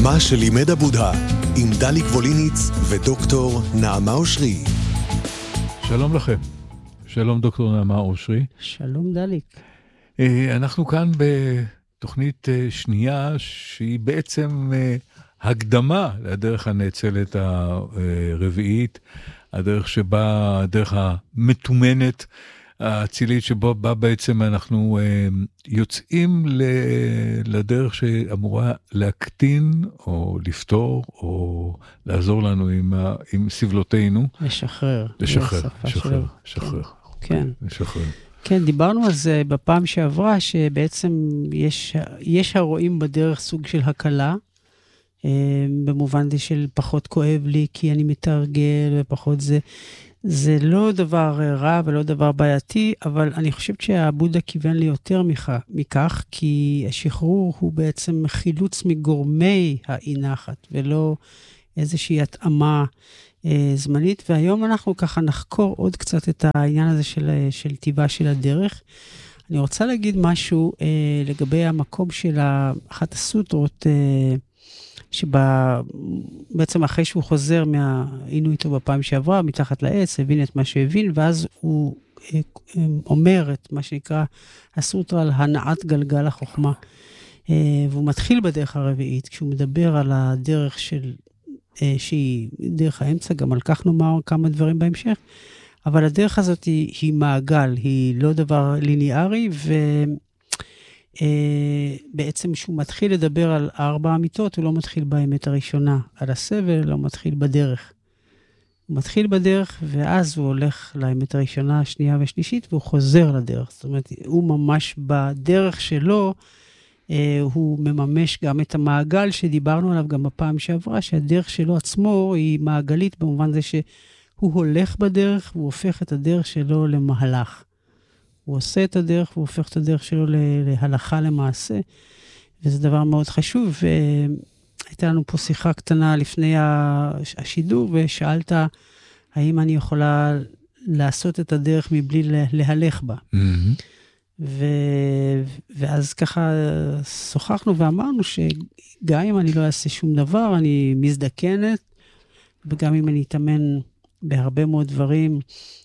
מה שלימד הבודה, עם דליק ווליניץ ודוקטור נעמה אושרי. שלום לכם. שלום דוקטור נעמה אושרי. שלום דליק. אנחנו כאן בתוכנית שנייה שהיא בעצם הקדמה לדרך הנאצלת הרביעית, הדרך המתומנת, האצילית שבו בעצם אנחנו יוצאים לדרך שאמורה להקטין או לפתור או לעזור לנו עם סבלותינו. לשחרר. כן. כן, דיברנו על זה בפעם שעברה, שבעצם יש הרואים בדרך סוג של הקלה, במובן זה של פחות כואב לי כי אני מתרגל ופחות זה לא דבר רע ולא דבר בעייתי, אבל אני חושבת שהבודה כיוון לי יותר מכך, כי השחרור הוא בעצם חילוץ מגורמי האי-נחת, ולא איזושהי התאמה זמנית, והיום אנחנו ככה נחקור עוד קצת את העניין הזה של טבעה של הדרך. אני רוצה להגיד משהו לגבי המקום של אחת הסוטרות, שבעצם אחרי שהוא חוזר היינו איתו בפעם שעברה, מתחת לעץ, הבין את מה שהבין, ואז הוא אומר את מה שנקרא הסוטרה על הנעת גלגל החוכמה. והוא מתחיל בדרך הרביעית, כשהוא מדבר על הדרך שהיא דרך האמצע, גם על כך נאמר כמה דברים בהמשך, אבל הדרך הזאת היא מעגל, היא לא דבר ליניארי, בעצם שהוא מתחיל לדבר על 4 אמיתות, הוא לא מתחיל באמת הראשונה, על הסבל, לא מתחיל בדרך. הוא מתחיל בדרך, ואז הוא הולך לאמת הראשונה, השנייה והשלישית, והוא חוזר לדרך. זאת אומרת, הוא ממש בדרך שלו, הוא מממש גם את המעגל שדיברנו עליו גם בפעם שעברה, שהדרך שלו עצמו היא מעגלית, במובן זה שהוא הולך בדרך, והוא הופך את הדרך שלו למהלך. הוא עושה את הדרך, והוא הופך את הדרך שלו להלכה למעשה, וזה דבר מאוד חשוב. והייתה לנו פה שיחה קטנה לפני השידור, ושאלת האם אני יכולה לעשות את הדרך מבלי להלך בה. ואז ככה שוחחנו ואמרנו שגם אם אני לא אעשה שום דבר, אני מזדקנת, וגם אם אני אתאמן בהרבה מאוד דברים,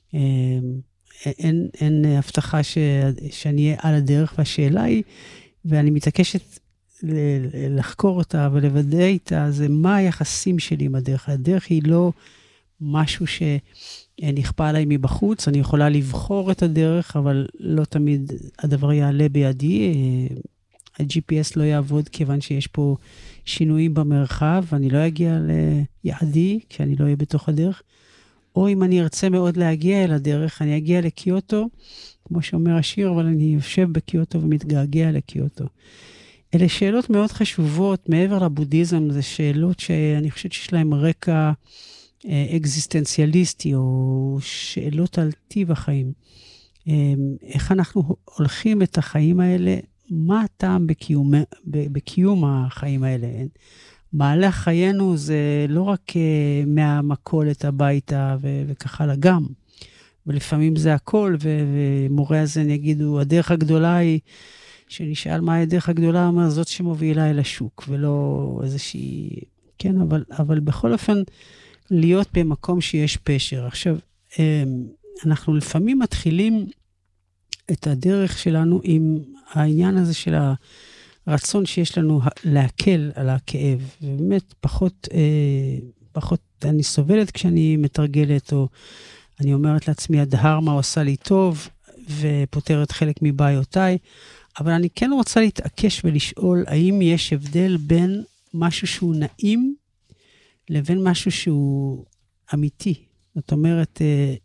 אין הבטחה שאני אהיה על הדרך, והשאלה היא, ואני מתעקשת לחקור אותה ולוודא איתה, זה מה היחסים שלי עם הדרך. הדרך היא לא משהו שנכפה עליי מבחוץ, אני יכולה לבחור את הדרך, אבל לא תמיד הדבר יעלה בידי, ה-GPS לא יעבוד כיוון שיש פה שינויים במרחב, ואני לא אגיע ליעדי כשאני לא אהיה בתוך הדרך, או אם אני ארצה מאוד להגיע אל הדרך, אני אגיע לקיוטו, כמו שאומר השיר, אבל אני יושב בקיוטו ומתגעגע לקיוטו. אלה שאלות מאוד חשובות, מעבר לבודהיזם, זה שאלות שאני חושבת שיש להן רקע אקזיסטנציאליסטי, או שאלות על טיב החיים. איך אנחנו הולכים את החיים האלה, מה הטעם בקיום החיים האלה? מהלך חיינו זה לא רק מהמכולת הביתה וכך הלאה גם, ולפעמים זה הכל, ומורה הזה יגידו, הדרך הגדולה היא, שנשאל מה הדרך הגדולה, אומר, זאת שמובילה אל השוק, ולא איזושהי, כן, אבל בכל אופן, להיות במקום שיש פשר. עכשיו, אנחנו לפעמים מתחילים את הדרך שלנו עם העניין הזה של הרצון שיש לנו להקל על הכאב, ובאמת פחות אני סובלת כשאני מתרגלת, או אני אומרת לעצמי, הדהרמה עושה לי טוב, ופותרת חלק מבעיותיי, אבל אני כן רוצה להתעקש ולשאול, האם יש הבדל בין משהו שהוא נעים, לבין משהו שהוא אמיתי. זאת אומרת,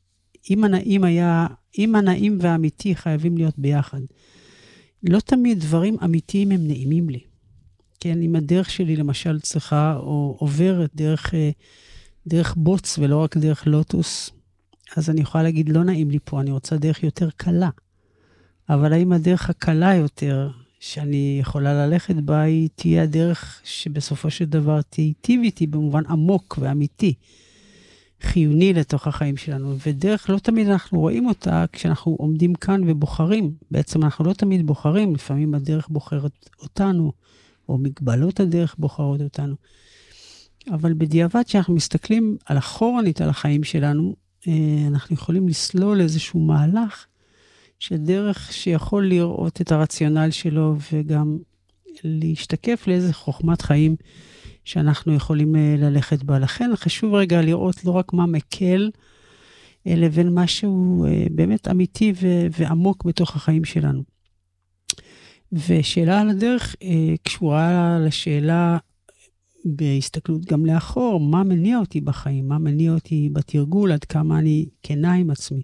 אם הנעים והאמיתי חייבים להיות ביחד, לא תמיד דברים אמיתיים הם נעימים לי. כן, אם הדרך שלי למשל צריכה או עוברת דרך בוץ ולא רק דרך לוטוס, אז אני יכולה להגיד, לא נעים לי פה, אני רוצה דרך יותר קלה. אבל האם הדרך הקלה יותר, שאני יכולה ללכת בה, היא תהיה הדרך שבסופו של דבר תיטיב איתי במובן עמוק ואמיתי, חיוני לתוך החיים שלנו. ודרך לא תמיד אנחנו רואים אותה כשאנחנו עומדים כאן ובוחרים. בעצם אנחנו לא תמיד בוחרים, לפעמים הדרך בוחרת אותנו, או מגבלות הדרך בוחרות אותנו. אבל בדיעבד שאנחנו מסתכלים על אחורנית על החיים שלנו, אנחנו יכולים לסלול איזשהו מהלך של דרך שיכול לראות את הרציונל שלו וגם להשתקף לאיזה חוכמת חיים שאנחנו יכולים ללכת בה. לכן חשוב רגע לראות לא רק מה מקל, לבין משהו באמת אמיתי ועמוק בתוך החיים שלנו. ושאלה על הדרך קשורה לשאלה בהסתכלות גם לאחור, מה מניע אותי בחיים, מה מניע אותי בתרגול, עד כמה אני כנה עם עצמי.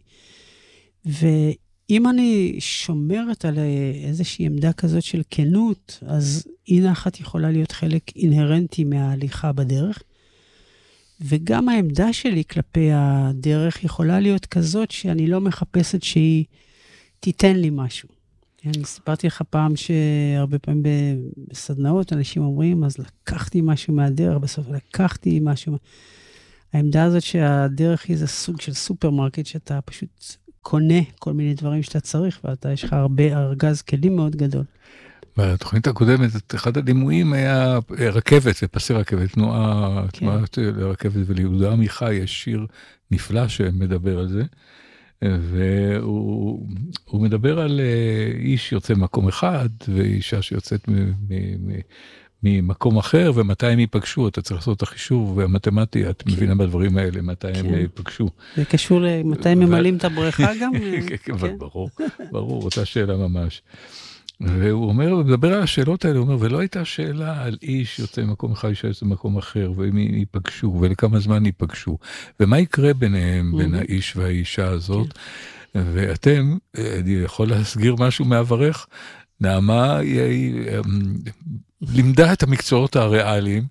ואם אני שומרת על איזושהי עמדה כזאת של כנות, אז הנה אחת יכולה להיות חלק אינהרנטי מההליכה בדרך, וגם העמדה שלי כלפי הדרך יכולה להיות כזאת שאני לא מחפשת שהיא תיתן לי משהו. אני סיפרתי לך פעם שהרבה פעמים בסדנאות אנשים אומרים, אז לקחתי משהו מהדרך, בסוף לקחתי משהו. העמדה הזאת שהדרך היא איזה סוג של סופרמרקט, שאתה פשוט קונה כל מיני דברים שאתה צריך, ואתה יש לך הרבה ארגז כלים מאוד גדול. בתוכנית הקודמת, אחד הדימויים היה רכבת, ופסי רכבת, תנועה לרכבת, וליהודה עמיחי יש שיר נפלא שמדבר על זה, והוא מדבר על איש יוצא ממקום אחד, ואישה שיוצאת ממקום אחר, ומתי הם ייפגשו, אתה צריך לעשות את החישוב, והמתמטי, את מבינה בדברים האלה, מתי הם ייפגשו. זה קשור למתי הם ממלאים את הבריכה גם? כן, ברור, אותה שאלה ממש. והוא אומר, הוא מדבר על השאלות האלה, הוא אומר, ולא הייתה שאלה על איש יוצא ממקום אחד, אישה יוצא ממקום אחר, ואם ייפגשו, ולכמה זמן ייפגשו, ומה יקרה ביניהם, בין האיש והאישה הזאת, ואתם, אני יכול להסגיר משהו מעברך, נעמה היא לימדה את המקצועות הריאליים,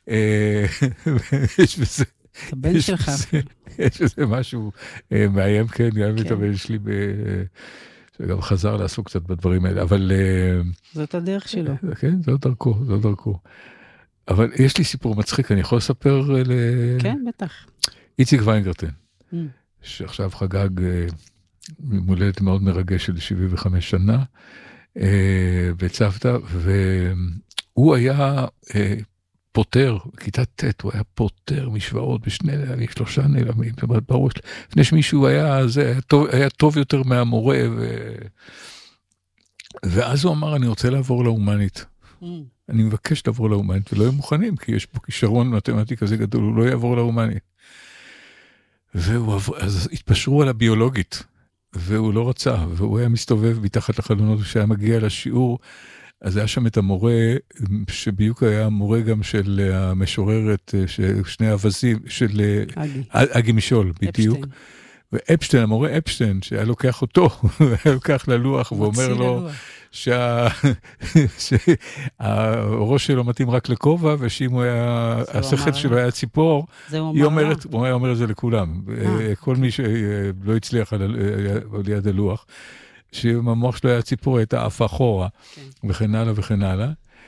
ויש בזה, הבן שלך. יש בזה משהו מאיים, כן, גם את הבן שלי שגם חזר לעסוק קצת בדברים האלה, אבל זאת הדרך שלו. כן, זאת דרכו. אבל יש לי סיפור מצחיק, אני יכול לספר כן, בטח. איציק ויינגרטן, שעכשיו חגג מולדת מאוד מרגש של 75 שנה, בצוותא, והוא היה פותר, כיתה ט', הוא היה פותר משוואות בשני נעלמים, 3 נעלמים, זאת אומרת, בראש, לפני שמישהו היה טוב יותר מהמורה, ואז הוא אמר, אני רוצה לעבור להומנית. אני מבקש לעבור להומנית, ולא היו מוכנים, כי יש פה כישרון מתמטי כזה גדול, הוא לא יעבור להומנית. אז התפשרו על הביולוגית, והוא לא רצה, והוא היה מסתובב מתחת לחלונות, כשהיה מגיע לשיעור, אז היה שם את המורה, שבדיוק היה המורה גם של המשוררת, שני אבזים, של אגי משול, בדיוק. ואפשטיין, המורה אפשטיין, שהיה לוקח אותו, היה לוקח ללוח, ואומר לו, שהראש שלו מתאים רק לכובע, ושאם השכל שלו היה ציפור, הוא היה אומר את זה לכולם. כל מי שלא הצליח על יד הלוח, שאם המוח שלו היה ציפור, הייתה אף אחורה, וכן הלאה וכן הלאה.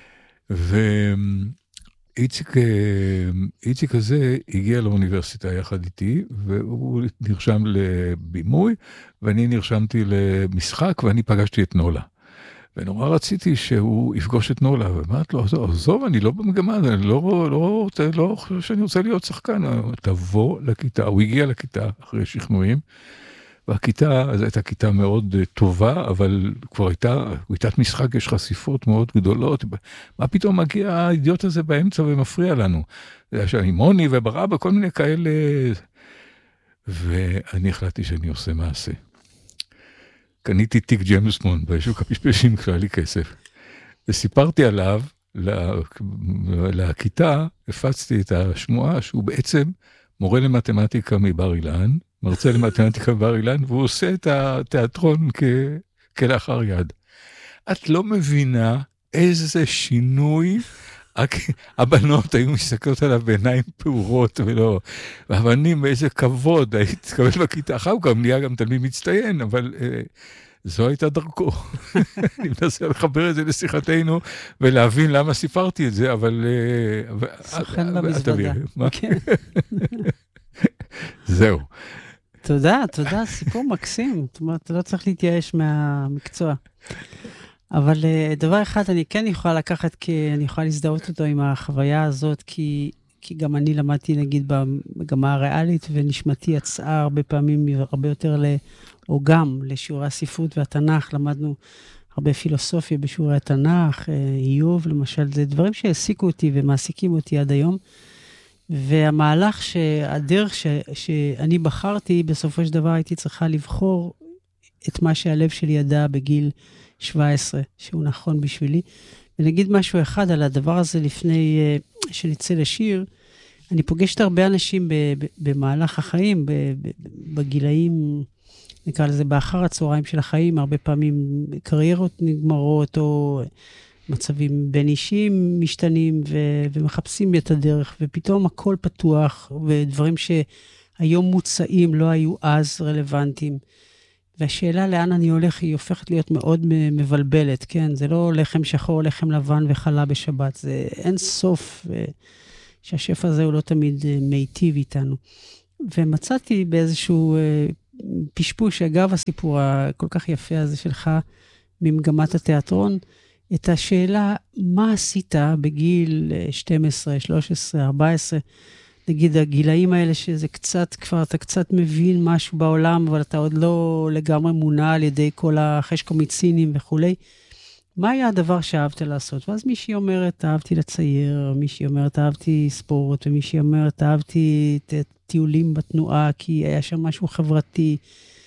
ואיציק הזה הגיע לאוניברסיטה יחד איתי, והוא נרשם לבימוי, ואני נרשמתי למשחק, ואני פגשתי את נולה. ונורא רציתי שהוא יפגוש את נולה, ואמרת לו, עזוב, אני לא במגמה, אני לא חושב שאני רוצה להיות שחקן, תבוא לכיתה. הוא הגיע לכיתה אחרי שכנועים, והכיתה, אז הייתה כיתה מאוד טובה, אבל כבר הייתה משחק, יש חשיפות מאוד גדולות, מה פתאום מגיע האידיוט הזה באמצע ומפריע לנו? זה היה שם מוני וברבא, כל מיני כאלה, ואני החלטתי שאני עושה מעשה. קניתי תיק ג'יימס בונד, בשוק הפשפשים כשהיה לי כסף, וסיפרתי עליו לכיתה, הפצתי את השמועה, שהוא בעצם מורה למתמטיקה מבר אילן, מרצה למתמטיקה בבר אילן, והוא עושה את התיאטרון כלאחר יד. את לא מבינה איזה שינוי, הבנות היו מסתכלות עליו בעיניים פעורות, והבנים באיזה כבוד, היית תקבל בכיתה, אחר כך נהיה גם תלמיד מצטיין, אבל זו הייתה דרכו. אני מנסה לחבר את זה לשיחתנו, ולהבין למה סיפרתי את זה, אבל סוכן במזוודה. זהו. תודה, סיפור מקסים. זאת אומרת, אתה לא צריך להתייאש מהמקצוע. אבל דבר אחד אני כן יכולה לקחת, כי אני יכולה להזדהות אותו עם החוויה הזאת, כי גם אני למדתי, נגיד, במגמה הריאלית, ונשמתי יצאה הרבה פעמים, הרבה יותר או גם לשיעורי הספרות והתנ"ך, למדנו הרבה פילוסופיה בשיעורי התנ"ך, איוב, למשל, זה דברים שהעסיקו אותי ומעסיקים אותי עד היום, והמהלך שהדרך שאני בחרתי, בסופו של דבר הייתי צריכה לבחור את מה שהלב שלי ידע בגיל 17, שהוא נכון בשבילי. ונגיד משהו אחד על הדבר הזה לפני שנצא לשיר, אני פוגשת הרבה אנשים במהלך החיים, בגילאים, נקרא לזה, באחר הצהריים של החיים, הרבה פעמים קריירות נגמרות, או מצבים בין אישיים משתנים, ומחפשים את הדרך, ופתאום הכל פתוח, ודברים שהיום מוצאים לא היו אז רלוונטיים. והשאלה לאן אני הולך היא הופכת להיות מאוד מבלבלת, כן? זה לא לחם שחור, לחם לבן וחלה בשבת, זה אין סוף, שהשפע הזה הוא לא תמיד מיטיב איתנו. ומצאתי באיזשהו פשפוש, אגב הסיפור הכל כך יפה הזה שלך, ממגמת התיאטרון, את השאלה, מה עשית בגיל 12, 13, 14, נגיד הגילאים האלה שזה קצת, כבר אתה קצת מבין משהו בעולם, אבל אתה עוד לא לגמרי מונע על ידי כל החשקומיצינים וכולי. מה היה הדבר שאהבת לעשות? ואז מישהי אומרת, אהבתי לצייר, מישהי אומרת, אהבתי ספורט, ומישהי אומרת, אהבתי טיולים בתנועה, כי היה שם משהו חברתי.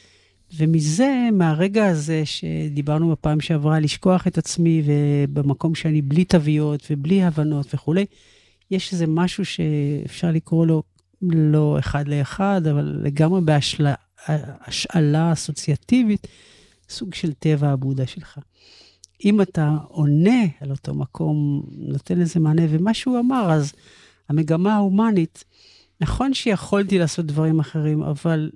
ומזה, מהרגע הזה שדיברנו בפעם שעברה, לשכוח את עצמי, ובמקום שאני בלי תוויות ובלי הבנות וכולי, יש איזה משהו שאפשר לקרוא לו לא אחד לאחד, אבל לגמרי בהשאלה אסוציאטיבית, סוג של טבע הבודה שלך. אם אתה עונה על אותו מקום, נותן לזה מענה, ומה שהוא אמר, אז המגמה ההומנית, נכון שיכולתי לעשות דברים אחרים, אבל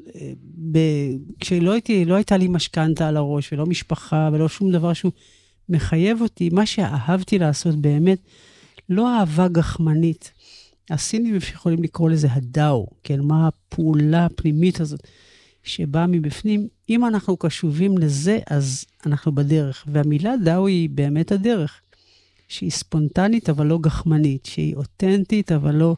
כשלא הייתה לי משכנתה על הראש, ולא משפחה, ולא שום דבר שהוא מחייב אותי, מה שאהבתי לעשות באמת, לא אהבה גחמנית. הסינים יכולים לקרוא לזה הדאו, כן? מה הפעולה הפנימית הזאת שבאה מבפנים. אם אנחנו קשובים לזה, אז אנחנו בדרך. והמילה דאו היא באמת הדרך, שהיא ספונטנית אבל לא גחמנית, שהיא אותנטית אבל לא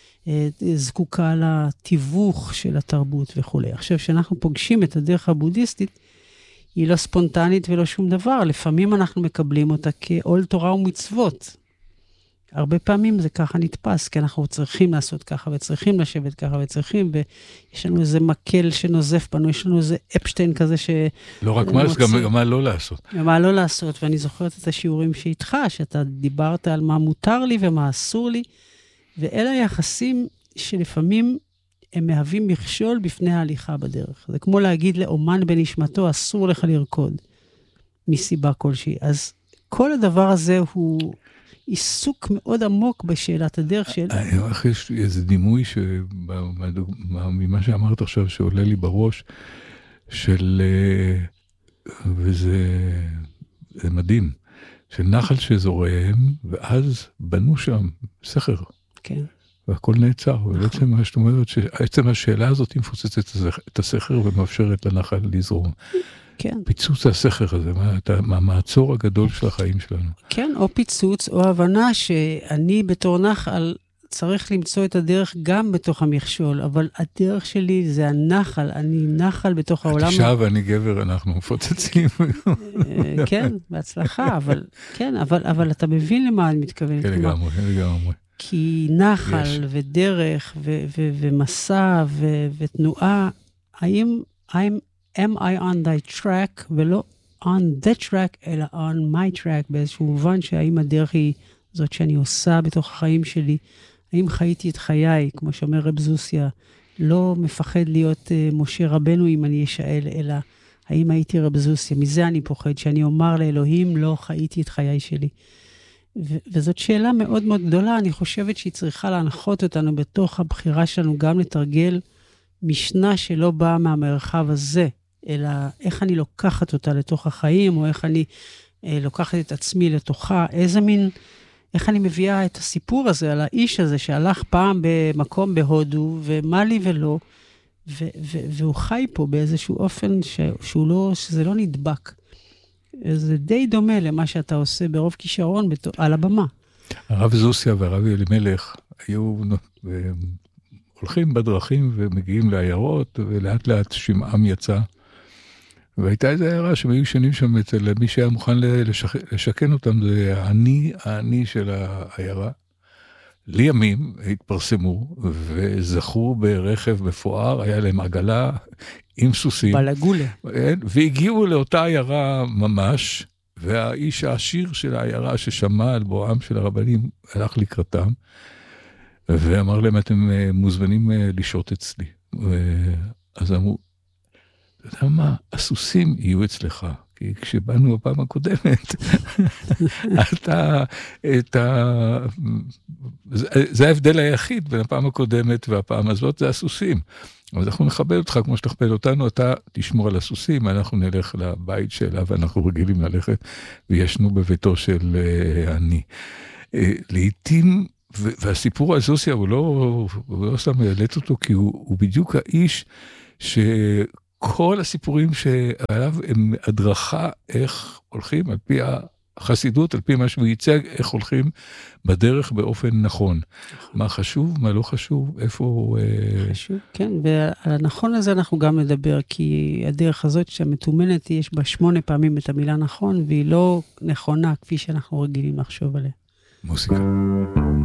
זקוקה לתיווך של התרבות וכו'. עכשיו, שאנחנו פוגשים את הדרך הבודהיסטית, היא לא ספונטנית ולא שום דבר. לפעמים אנחנו מקבלים אותה כעול תורה ומצוות. הרבה פעמים זה ככה נתפס, כי אנחנו צריכים לעשות ככה, וצריכים לשבת ככה, וצריכים, ויש לנו איזה מקל שנוזף בנו, יש לנו איזה אפשטיין כזה ש... לא רק מה, גם מה לא לעשות. מה לא לעשות, ואני זוכרת את השיעורים שאיתך, שאתה דיברת על מה מותר לי ומה אסור לי, ואלה היחסים שלפעמים הם מהווים מכשול בפני ההליכה בדרך. זה כמו להגיד לאומן בנשמתו, אסור לך לרקוד, מסיבה כלשהי. אז כל הדבר הזה הוא עיסוק מאוד עמוק בשאלת הדרך של... יש איזה דימוי ממה שאמרת עכשיו, שעולה לי בראש, של... וזה מדהים, של נחל שזורם, ואז בנו שם סכר. כן. והכל נעצר, ובעצם מה שאת אומרת, שעצם השאלה הזאת היא מפוצצת את הסכר ומאפשרת לנחל לזרום. כן. פיצוץ הסכר הזה, מהמעצור הגדול של החיים שלנו. כן, או פיצוץ, או הבנה שאני בתור נחל צריך למצוא את הדרך גם בתוך המכשול, אבל הדרך שלי זה הנחל, אני נחל בתוך העולם. את אישה ואני גבר, אנחנו מפוצצים. כן, בהצלחה, אבל אתה מבין למה אני מתכוון. כן, לגמרי, לגמרי. כי נחל ודרך ומסע ותנועה, am I on thy track, ולא on that track, אלא on my track, באיזשהו מובן שהאם הדרך היא זאת שאני עושה בתוך החיים שלי, האם חייתי את חיי, כמו שאומר רב זוסיה, לא מפחד להיות משה רבנו אם אני אשאל, אלא האם הייתי רב זוסיה, מזה אני פוחד, שאני אומר לאלוהים, לא חייתי את חיי שלי. וזאת שאלה מאוד מאוד גדולה, אני חושבת שהיא צריכה להנחות אותנו בתוך הבחירה שלנו, גם לתרגל משנה שלא באה מהמרחב הזה, אלא איך אני לוקחת אותה לתוך החיים, או איך אני לוקחת את עצמי לתוכה, איך אני מביאה את הסיפור הזה על האיש הזה, שהלך פעם במקום בהודו, ומה לי ולא, והוא חי פה באיזשהו אופן שזה לא נדבק. זה די דומה למה שאתה עושה ברוב כישרון על הבמה. הרב זוסיה והרב אלימלך היו הולכים בדרכים ומגיעים לעיירות, ולאט לאט שמעם יצא. והייתה איזו עיירה שהם היו ישנים שם אצל מי שהיה מוכן לשכן אותם, זה העני של העיירה. לימים התפרסמו וזכו ברכב מפואר, היה להם עגלה עם סוסים. בלגולה. והגיעו לאותה עיירה ממש, והאיש העשיר של העיירה ששמע על בואם של הרבנים הלך לקראתם, ואמר להם, אתם מוזמנים לשהות אצלי. אז אמרו, אתה יודע מה, הסוסים יהיו אצלך. כי כשבאנו בפעם הקודמת, זה ההבדל היחיד בין הפעם הקודמת והפעם הזאת, זה הסוסים. אבל אנחנו נכבד אותך כמו שתכבד אותנו, אתה תשמור על הסוסים, אנחנו נלך לבית שלה, ואנחנו רגילים ללכת, וישנו בביתו של אני. לעתים, והסיפור הזוסיה, הוא לא סתם העלית אותו, כי הוא בדיוק האיש כל הסיפורים שעליו הם הדרכה איך הולכים, על פי החסידות, על פי מה שהוא ייצג, איך הולכים בדרך באופן נכון. מה חשוב, מה לא חשוב, איפה... חשוב, כן, ועל הנכון הזה אנחנו גם נדבר, כי הדרך הזאת שהמתומנת יש בה 8 פעמים את המילה נכון, והיא לא נכונה כפי שאנחנו רגילים לחשוב עליה. מוזיקה.